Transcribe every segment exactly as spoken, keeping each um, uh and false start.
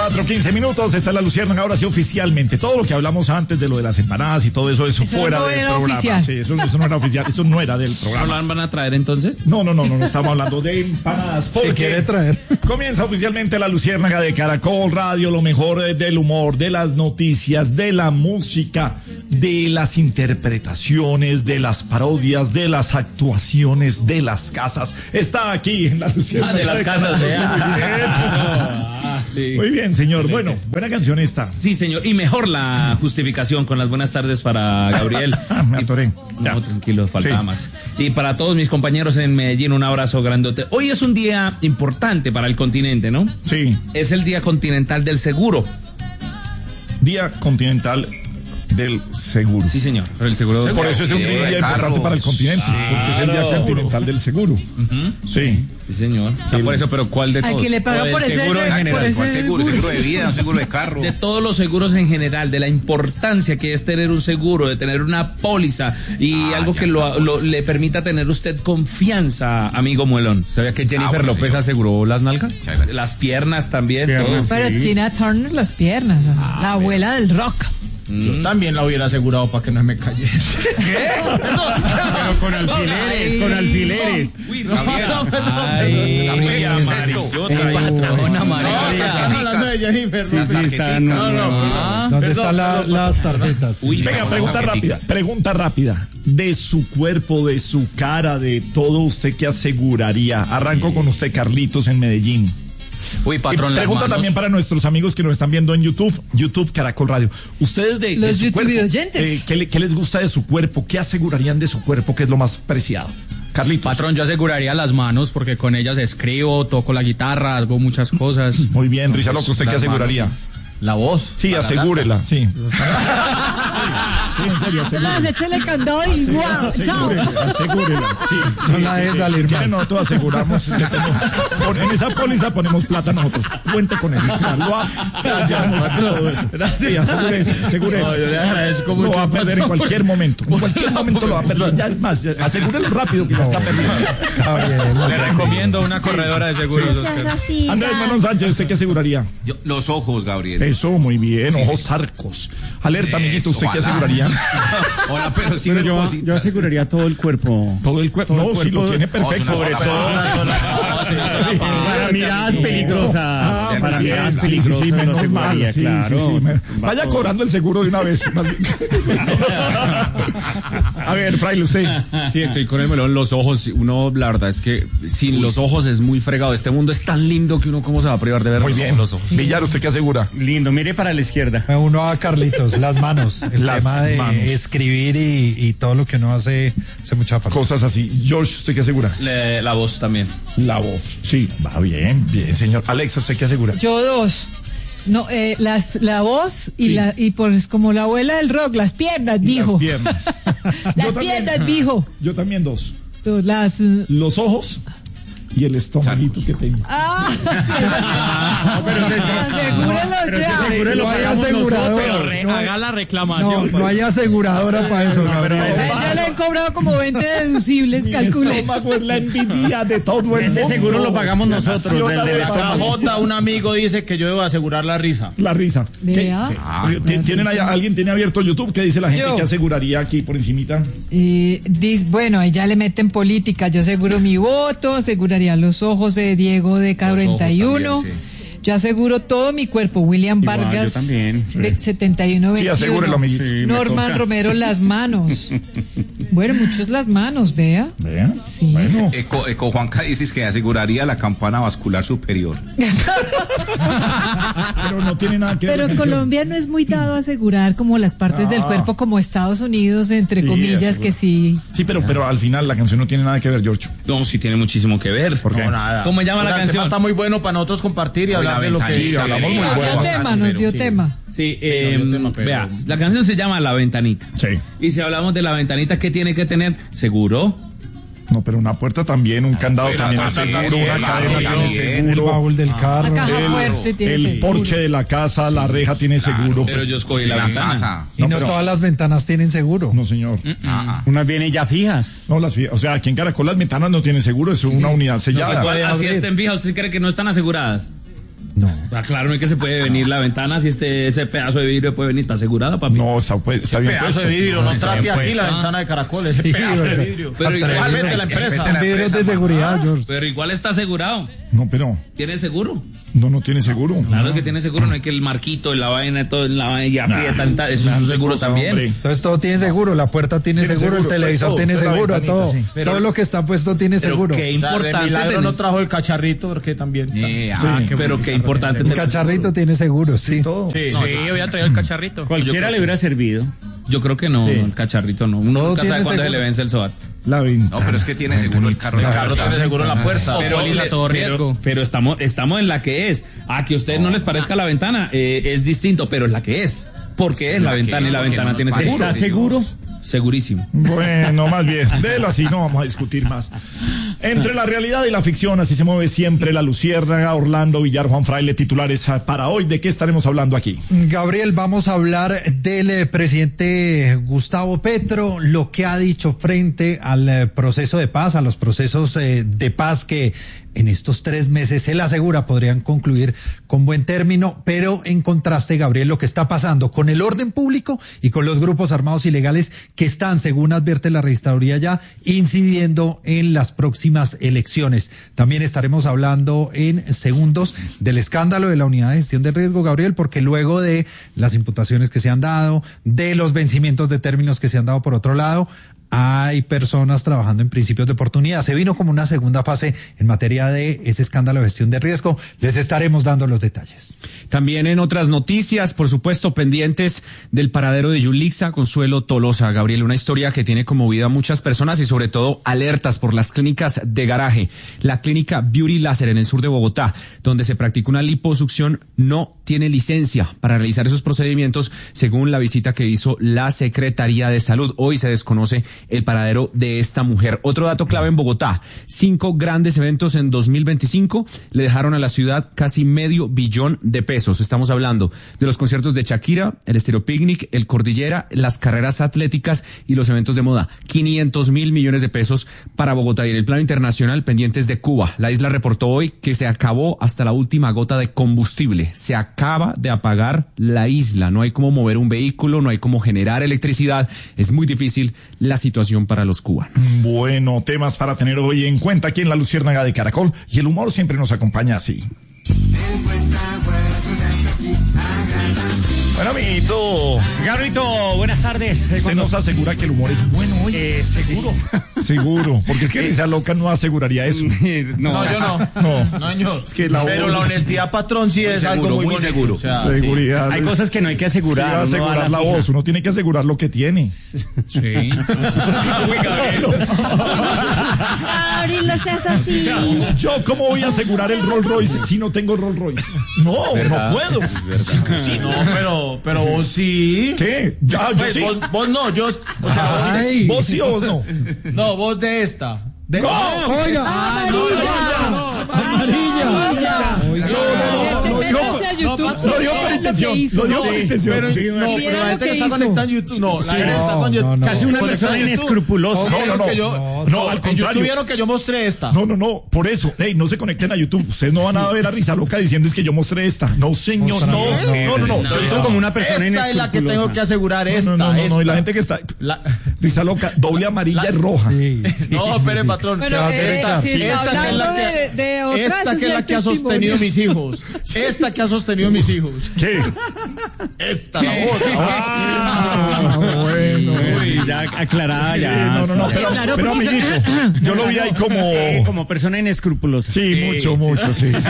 cuatro, quince minutos, está la Luciérnaga, ahora sí oficialmente. Todo lo que hablamos antes de lo de las empanadas y todo eso, eso, eso fuera no del programa. Oficial. Sí, eso, eso no era oficial, eso no era del programa. ¿No van a traer entonces? No, no, no, no, no estamos hablando de empanadas. Si quiere traer. Comienza oficialmente la Luciérnaga de Caracol Radio, lo mejor del humor, de las noticias, de la música, de las interpretaciones, de las parodias, de las actuaciones, de las casas. Está aquí en la Luciérnaga. Ah, de las casas, de ah, sí. Muy bien, señor. Bueno, buena canción esta. Sí, señor. Y mejor la justificación con las buenas tardes para Gabriel. Me atoré. No, tranquilo, faltaba sí. más. Y para todos mis compañeros en Medellín, un abrazo grandote. Hoy es un día importante para el continente, ¿no? Sí. Es el Día Continental del Seguro. Día Continental del Seguro. Sí, señor. Pero el seguro. Por eso es un día sí, importante para el continente, claro. Porque es el Día Continental del Seguro. Uh-huh. Sí. Sí, señor. O sea, por eso, pero ¿cuál de todos? Al que le paga por ese seguro en general. ¿Cuál seguro? ¿Seguro de vida? ¿Un seguro de carro? De todos los seguros en general, de la importancia que es tener un seguro, de tener una póliza y ah, algo que lo, lo, le permita tener usted confianza, amigo Muelón. ¿Sabía que Jennifer ah, bueno, López señor. aseguró las nalgas? Las piernas también. Piernas, pero sí. Tina Turner las piernas, ah, la abuela del rock. Yo mm. también la hubiera asegurado para que no me cayese. ¿Qué? Pero con alfileres, ay. con alfileres. Uy, no, Gabriel. Ay, Gabriel, patrona María. Hablando de Jennifer. Sí, sí, están. No, no, ¿dónde están la, las tarjetas? Uy, venga, pregunta rápida. Pregunta rápida. De su cuerpo, de su cara, de todo, ¿usted qué aseguraría? Arranco con usted, Carlitos, en Medellín. Uy, patrón, y pregunta también para nuestros amigos que nos están viendo en YouTube, YouTube Caracol Radio. Ustedes de, los de su cuerpo, oyentes. Eh, ¿qué, le, ¿qué les gusta de su cuerpo? ¿Qué asegurarían de su cuerpo que es lo más preciado? Carlitos. Patrón, yo aseguraría las manos porque con ellas escribo, toco la guitarra, hago muchas cosas. Muy bien, Risa Loco, ¿usted qué aseguraría? Manos, la voz. Sí, asegúrela, sí. Sí, en serio, asegúrela. Échale candado y guau, chao. Asegúrela, sí. No la dejes salir más. Nosotros aseguramos que tenemos, en esa póliza ponemos plata nosotros. Cuente con eso. O sea, lo va, todo eso. Sí, asegúrese, asegúrese. No, yo le agradezco mucho. Lo va a perder en cualquier momento. En cualquier momento lo va a perder. Ya es más, asegúrelo rápido que ya está perdiendo. Le recomiendo una corredora de seguros. Sí, Andrés Manon Sánchez, ¿usted qué aseguraría? Yo, los ojos, Gabriel. Eso, muy bien. Sí, ojos sí. Arcos. Alerta, amiguito, ¿usted qué aseguraría? Hola, pero sí pero yo, yo aseguraría todo el cuerpo. Todo el cuerpo. No, si lo tiene perfecto. Sobre todo. Para miradas peligrosas. Para miradas peligrosas. Sí, menos mal. Claro. Vaya cobrando el seguro de una vez. A ver, Fraile, usted. Sí, estoy con el melón. Los ojos, uno, la verdad es que sin Uy. los ojos es muy fregado. Este mundo es tan lindo que uno cómo se va a privar de ver muy bien. los ojos. Sí. Villar, ¿usted qué asegura? Lindo, mire para la izquierda. Uno a Carlitos, las manos. El las tema de manos. Escribir y, y todo lo que uno hace, hace mucha falta. Cosas así. George, ¿usted qué asegura? Le, la voz también. La voz, sí, va bien, bien, señor. Alexa, ¿usted qué asegura? Yo dos. No, eh, las, la voz y sí. la y pues como la abuela del rock, las piernas, mijo. Las piernas. Las piernas, mijo. Yo también dos. Las, los ojos y el estomaguito que tengo. Ah, sí. Pero asegúrenlo ya. Asegúrenlo, no hay aseguradora. Re, no, haga la reclamación. No, no hay aseguradora para eso, Gabriel. Ya le han cobrado como veinte deducibles, calcule. El estómago es la envidia de todo el mundo. Ese seguro lo pagamos nosotros. El de la J, un amigo dice que yo debo asegurar la risa. La risa. Vea. Ah, ¿Tienen allá, ¿Alguien tiene abierto YouTube? ¿Qué dice la gente yo. que aseguraría aquí por encimita? Eh, dice, bueno, ahí ya le meten política. Yo aseguro mi voto, aseguraría los ojos de Diego de K cuarenta y uno. También, sí. Yo aseguro todo mi cuerpo. William Igual, Vargas, yo también, sí. setenta y uno veintiuno. Sí, asegúrelo, amiguito. Sí, Norman Romero, las manos. Bueno, muchos las manos, vea. Vea. Sí. Bueno. Eco, Eco Juanca dices que aseguraría la campana vascular superior. Pero no tiene nada que ver. Pero Colombia no es muy dado a asegurar como las partes ah. del cuerpo como Estados Unidos, entre sí, comillas, asegura. que sí. Sí, pero, pero al final la canción no tiene nada que ver, George. No, sí tiene muchísimo que ver. ¿Por qué? No, nada. ¿Cómo llama o sea, la canción? Está muy bueno para nosotros compartir y Hoy hablar de lo que sí, hablamos muy bueno. Nos dio tema, nos dio sí. tema. Sí, eh, no, tema, pero... vea, la canción se llama La Ventanita. Sí. Y si hablamos de la ventanita, ¿qué tiene que tener? Seguro. No, pero una puerta también, un candado pero también es seguro, sí, una cadena tiene seguro. El baúl del carro. La caja fuerte el, tiene el seguro. porche de la casa, la reja tiene claro, seguro. Pero yo escogí la, la ventana. Casa. Y no, no pero, todas las ventanas tienen seguro. No, señor. Uh -uh. Unas vienen ya fijas. No, las fijas. O sea, aquí en Caracol las ventanas no tienen seguro, es sí. una unidad sellada. No, así estén fijas, ¿usted cree que no están aseguradas? No. Ah, claro, no es que se puede venir la ventana, si este ese pedazo de vidrio puede venir, está asegurada, papi. No, está, pues, está bien pedazo puesto. de vidrio, no, no trate así la ventana de Caracol, ese sí, pedazo de vidrio. Pero igualmente la empresa. Vidrios de seguridad, George. Pero igual está asegurado. No, pero... ¿Tiene seguro? No, no tiene seguro. Claro que tiene seguro, no hay que el marquito, la vaina, todo, la vaina y aprieta, nah, eso es un seguro cosa, también. Hombre. Entonces todo tiene seguro, la puerta tiene, tiene seguro, seguro, el televisor todo, tiene seguro, todo. Sí. Pero, todo lo que está puesto tiene pero seguro. Qué importante. O sea, Milagro no trajo el cacharrito porque también. Sí, ah, sí, qué pero qué importante. El cacharrito tiene seguro, sí. Todo. Sí, no, sí, yo voy a traer el cacharrito. Cualquiera le hubiera servido. Yo creo que no, sí. El cacharrito no. Uno nunca sabe cuándo se le vence el SOAT. La ventana. No, pero es que tiene seguro el carro. El carro tiene seguro en la puerta. Pero, póliza todo riesgo. Pero, pero estamos, estamos en la que es. A que a ustedes no les parezca la ventana, eh, es distinto, pero es la que es. Porque es la, la ventana y la ventana no tiene seguro. ¿Está seguro? Segurísimo. Bueno, más bien, délo así, no vamos a discutir más. Entre la realidad y la ficción, así se mueve siempre la Luciérnaga. Orlando Villar, Juan Fraile, titulares para hoy. ¿De qué estaremos hablando aquí? Gabriel, vamos a hablar del presidente Gustavo Petro, lo que ha dicho frente al proceso de paz, a los procesos eh, de paz que en estos tres meses, él asegura, podrían concluir con buen término, pero en contraste, Gabriel, lo que está pasando con el orden público y con los grupos armados ilegales que están, según advierte la registraduría ya, incidiendo en las próximas elecciones. También estaremos hablando en segundos del escándalo de la Unidad de Gestión del Riesgo, Gabriel, porque luego de las imputaciones que se han dado, de los vencimientos de términos que se han dado por otro lado, hay personas trabajando en principios de oportunidad. Se vino como una segunda fase en materia de ese escándalo de gestión de riesgo. Les estaremos dando los detalles. También en otras noticias, por supuesto, pendientes del paradero de Yulixa Consuelo Tolosa. Gabriel, una historia que tiene conmovido a muchas personas y sobre todo alertas por las clínicas de garaje. La clínica Beauty Láser en el sur de Bogotá, donde se practica una liposucción, no tiene licencia para realizar esos procedimientos, según la visita que hizo la Secretaría de Salud. Hoy se desconoce el paradero de esta mujer. Otro dato clave en Bogotá: cinco grandes eventos en dos mil veinticinco le dejaron a la ciudad casi medio billón de pesos. Estamos hablando de los conciertos de Shakira, el Estéreo Picnic, el Cordillera, las carreras atléticas y los eventos de moda. quinientos mil millones de pesos para Bogotá. Y en el plano internacional, pendientes de Cuba. La isla reportó hoy que se acabó hasta la última gota de combustible. Se acaba de apagar la isla. No hay cómo mover un vehículo, no hay cómo generar electricidad. Es muy difícil la situación para los cubanos. Bueno, temas para tener hoy en cuenta aquí en la Luciérnaga de Caracol, y el humor siempre nos acompaña así. Bueno, amiguito. Gabrito, buenas tardes. Usted Cuando... nos asegura que el humor es bueno hoy. Eh, seguro. Seguro, porque es que Risa Loca no aseguraría eso. No, no yo no. No, no yo. Es que la Pero voz... la honestidad, patrón, sí es seguro, algo muy, muy seguro. O sea, seguridad. Sí. Hay cosas que no hay que asegurar. Sí, asegurar la, la voz, uno tiene que asegurar lo que tiene. Sí. Uy, Gabriel. Gabriel, no seas así. O sea, yo, ¿cómo voy a asegurar el Rolls Royce si no tengo Rolls Royce? No, ¿verdad? no puedo. Sí, no, pero, pero vos sí. ¿Qué? Ya, yo pues, sí. Vos, vos no, yo. O sea, Ay. ¿Vos sí o vos no? No, vos de esta. De... ¡No! ¡Oiga! Ah, no, no, no, no, ¡Amarilla! ¡Amarilla! Oiga, no, no, no, lo dijo por intención. Lo dijo por intención. Pero, sí, no, pero la gente que está conectada en YouTube, no, la gente está con YouTube. Casi una persona inescrupulosa. No, no, no. No, no, al contrario. Vieron que yo mostré esta. No, no, no, por eso. Ey, no se conecten a YouTube. Ustedes no van a ver a Risa Loca diciendo es que yo mostré esta. No, señor, no, no, no, no. Yo soy como una persona Esta es la que tengo que asegurar, esta. No, no, no, no, y la gente que está. Risa Loca, doble amarilla y roja. No, espere, patrón. Esta, si está esta que es la que, de, de otras, esta que es la que ha sostenido mis hijos. Esta que ha sostenido mis hijos. ¿Qué? Esta, la otra. Ah, bueno. Uy, ya aclarada, ya. Sí, no, no, no, pero, Claro, pero porque- amiguito, yo lo vi ahí como... Sí, como persona inescrupulosa. Sí, mucho, mucho, sí. sí,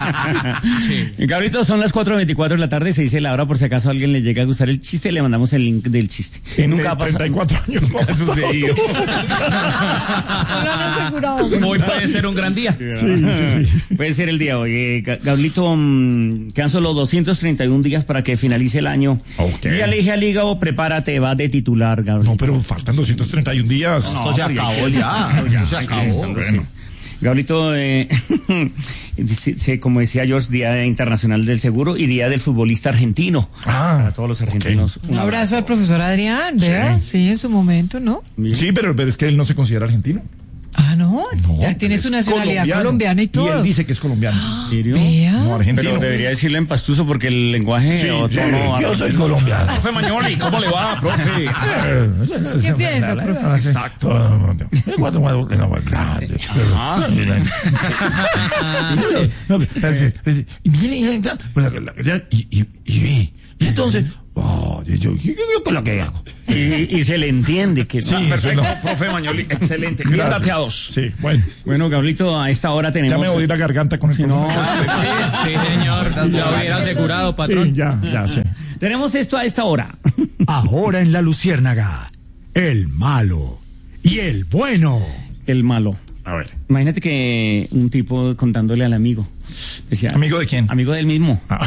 sí. Gabrito, son las cuatro veinticuatro de la tarde, se dice la hora por si acaso a alguien le llega a gustar el chiste, le mandamos el link del chiste. En Nunca ha pasado. treinta y cuatro años no ha sucedido. No lo han asegurado. Hoy puede ser un gran día. Sí, sí, sí. Puede ser el día hoy. Eh, Ga- Gablito, mmm, quedan solo doscientos treinta y un días para que finalice el año. Ok. Y ya le dije al hígado, prepárate, va de titular, Gablito. No, pero faltan doscientos treinta y un días. No, esto se acabó ya. Esto se acabó. Bueno. Gablito, eh, dice- se- como decía George, Día Internacional del Seguro y Día del Futbolista Argentino. Ah, Para todos los argentinos. Un abrazo al profesor Adrián, ¿verdad? Sí, en su momento, ¿no? Sí, pero, pero es que él no se considera argentino. Ah, ¿no? No, No, ya tiene su es nacionalidad colombiano. colombiana y todo. Y él dice que es colombiano. ¿En serio? Vea. No, argentino. Pero debería decirlo en pastuso porque el lenguaje Sí, o sí, tono. yo soy colombiano. Profe Mañoli, ¿cómo le va, profe? ¿Qué piensa, profe? Exacto. Es cuatro más que no más grande. Ah. No, y viene y y y y entonces, oh, yo yo yo con lo que hago. Y, y se le entiende que no. Sí, Perfecto, sí, no. profe Mañoli, excelente. Bien Gracias. dateados. Sí, bueno. Bueno, Gablito, a esta hora tenemos. Ya me oí la garganta con el Si no, profesor. Sí, señor. Lo hubiera asegurado, patrón. Sí, ya, ya sé. tenemos esto a esta hora. Ahora en La Luciérnaga, el malo y el bueno. El malo. A ver. Imagínate que un tipo contándole al amigo. Decía, ¿Amigo de quién? Amigo del mismo. Ah.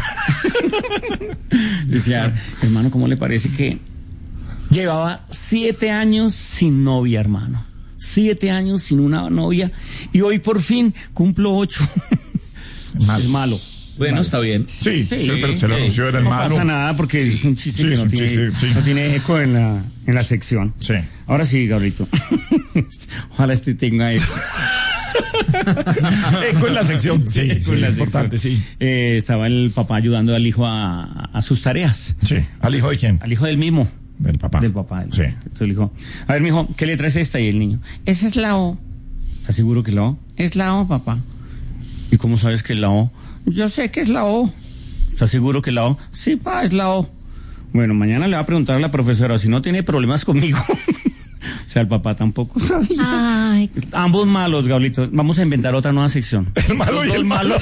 Decía, hermano, ¿cómo le parece que llevaba siete años sin novia, hermano? Siete años sin una novia y hoy por fin cumplo ocho. Malo. El malo. Bueno, está bien. Sí, sí, pero se lo anunció, era el No malo. pasa nada porque es un chiste Sí, que es no un tiene, chiste, sí. no tiene eco en la, en la sección. Sí. Ahora sí, Gabrielito. Ojalá este tenga eco. Eco en la sección. Sí, Eco sí, en la es importante, sección. sí. Eh, estaba el papá ayudando al hijo a, a sus tareas. Sí. ¿Al hijo de quién? Al hijo del mismo. Del papá. Del papá. del- Sí. Entonces le dijo, a ver, mijo, ¿qué letra es esta? Y el niño, esa es la O. ¿Estás seguro que es la O? Es la O, papá. ¿Y cómo sabes que es la O? Yo sé que es la O. ¿Estás seguro que es la O? Sí, pa, es la O. Bueno, mañana le va a preguntar a la profesora si no tiene problemas conmigo. O sea, el papá tampoco sabía. Ay, Ambos malos, Gablito. Vamos a inventar otra nueva sección. El malo y el malo.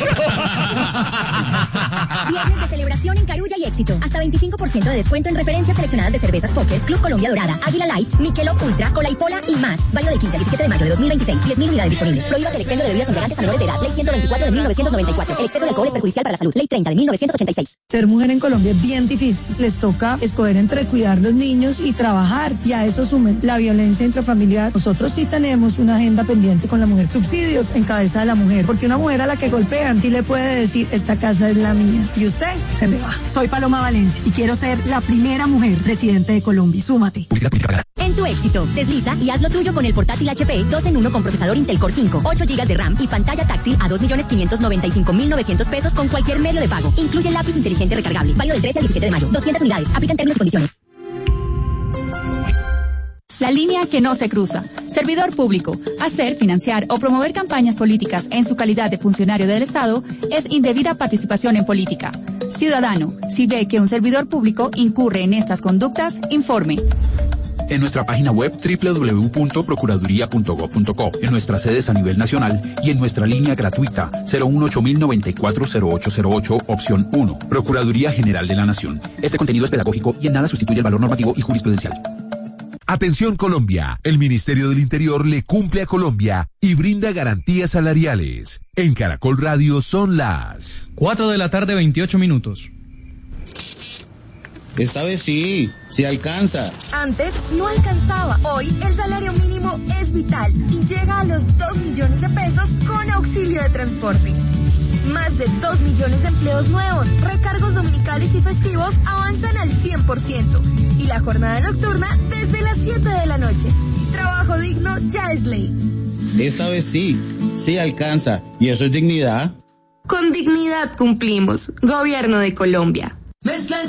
Viernes de celebración en Carulla y Éxito. Hasta veinticinco por ciento de descuento en referencias seleccionadas de cervezas Pocket, Club Colombia Dorada, Águila Light, Michelob Ultra, Cola y Pola y más. Válido del quince al diecisiete de mayo de dos mil veintiséis. diez mil unidades disponibles. Prohíbas el expendio de bebidas embriagantes a menores de edad. Ley ciento veinticuatro de mil novecientos noventa y cuatro. El exceso de alcohol es perjudicial para la salud. Ley treinta de mil novecientos ochenta y seis. Ser mujer en Colombia es bien difícil. Les toca escoger entre cuidar los niños y trabajar. Y a eso sumen la violencia intrafamiliar. Nosotros sí tenemos una agenda pendiente con la mujer. Subsidios en cabeza de la mujer. Porque una mujer a la que golpean sí le puede decir, esta casa es la mía. Y usted se me va. Soy Paloma Valencia y quiero ser la primera mujer presidente de Colombia. Súmate. En tu éxito, desliza y haz lo tuyo con el portátil H P dos en uno con procesador Intel Core cinco, ocho gigas de RAM y pantalla táctil a dos millones quinientos noventa y cinco mil novecientos pesos con cualquier medio de pago. Incluye lápiz inteligente recargable. Válido del trece al diecisiete de mayo. doscientas unidades. Aplican términos y condiciones. La línea que no se cruza. Servidor público. Hacer, financiar o promover campañas políticas en su calidad de funcionario del Estado es indebida participación en política. Ciudadano, si ve que un servidor público incurre en estas conductas, informe. En nuestra página web doble u doble u doble u punto procuraduría punto gob punto co, en nuestras sedes a nivel nacional y en nuestra línea gratuita cero uno ocho mil noventa y cuatro cero ocho cero ocho, opción uno. Procuraduría General de la Nación. Este contenido es pedagógico y en nada sustituye el valor normativo y jurisprudencial. Atención Colombia, el Ministerio del Interior le cumple a Colombia y brinda garantías salariales. En Caracol Radio son las cuatro de la tarde, veintiocho minutos. Esta vez sí, sí alcanza. Antes no alcanzaba. Hoy el salario mínimo es vital y llega a los dos millones de pesos con auxilio de transporte. Más de dos millones de empleos nuevos, recargos dominicales y festivos avanzan al cien por ciento. Y la jornada nocturna desde las siete de la noche. Trabajo digno ya es ley. Esta vez sí, sí alcanza. ¿Y eso es dignidad? Con dignidad cumplimos. Gobierno de Colombia.